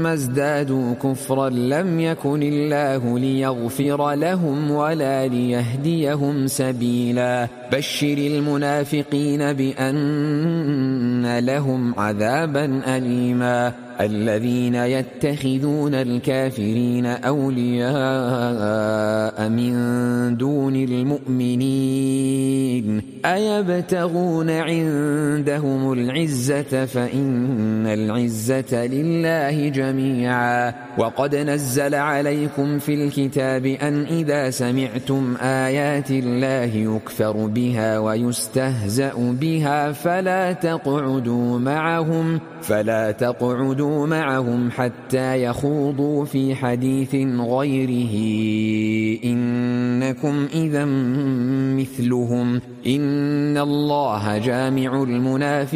ازدادوا كفرا لم يكن الله ليغفر لهم ولا ليهديهم سبيلا بشر المنافقين بأن لهم عذابا أليما الذين يتخذون الكافرين أولياء من دون المؤمنين أيبتغون عندهم العزة فإن العزة لله جميعا وقد نزل عليكم في الكتاب أن إذا سمعتم آيات الله يكفر بها ويستهزأ بها فلا تقعدوا معهم حتى يخوضوا في حديث غيره إنكم إذا مثلهم إن الله جامع المنافقين